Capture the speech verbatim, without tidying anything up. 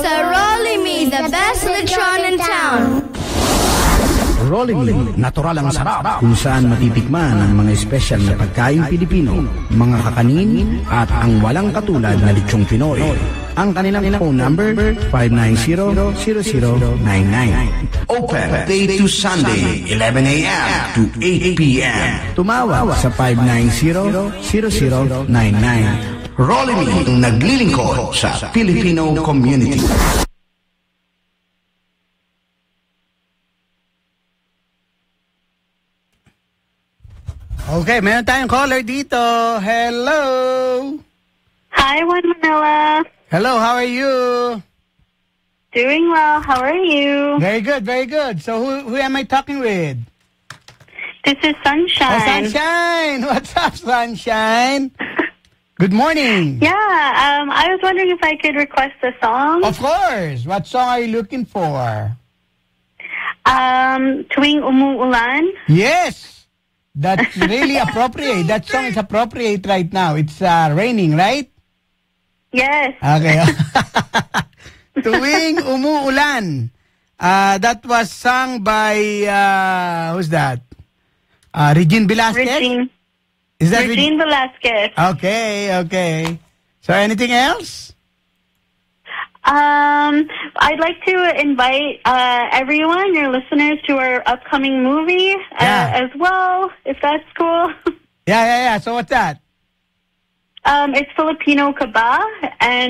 Sa Rolly Me, the best lechon in town. Rolly Me, natural ang sarap, kung saan matitikman ang mga espesyal na pagkain Pilipino, mga kakanin, at ang walang katulad na lechong Pinoy. Ang kanilang phone number, five nine zero, zero zero nine nine. Open day to Sunday, eleven a m to eight p m Tumawag sa five nine zero, zero zero nine nine. Rolly Me, ang naglilingkod sa Filipino community. Okay, meron tayong caller dito. Hello! Hi, One Manila. Hello, how are you? Doing well. How are you? Very good, very good. So who who am I talking with? This is Sunshine. Oh, Sunshine! What's up, Sunshine? Good morning. Yeah, um, I was wondering if I could request a song. Of course. What song are you looking for? Um, Tuwing Umuulan. Yes! That's really appropriate. That song is appropriate right now. It's uh, raining, right? Yes. Okay. Tuwing Umuulan. Uh, that was sung by, uh, who's that? Uh, Regine Velasquez? Regine. Is that Regine Reg- Velasquez. Okay, okay. So anything else? Um, I'd like to invite uh, everyone, your listeners, to our upcoming movie uh, Yeah. as well, if that's cool. Yeah, yeah, yeah. So what's that? Um, it's Filipino Kaba, and